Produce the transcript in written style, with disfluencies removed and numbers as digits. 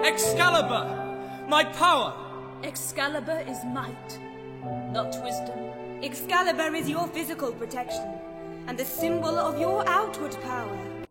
Excalibur! My power! Excalibur is might, not wisdom. Excalibur is your physical protection, and the symbol of your outward power.